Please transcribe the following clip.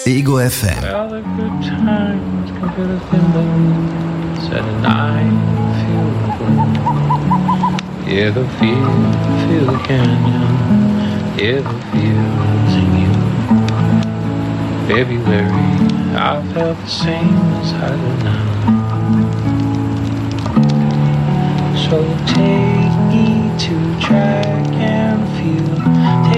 Ego FM. Well, the good times can feel the thimbles and I feel the gloom. Yeah, the feel the canyon. Yeah, the feel's in you. February, I felt the same as I do now. So take